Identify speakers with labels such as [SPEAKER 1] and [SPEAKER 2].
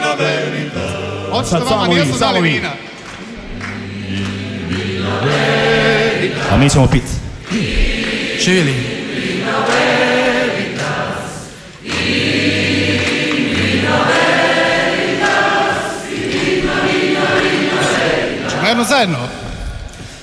[SPEAKER 1] Očito vama nijesu dali vina.
[SPEAKER 2] A mi ćemo pit.
[SPEAKER 1] Živjeli. Ćemo jedno zajedno.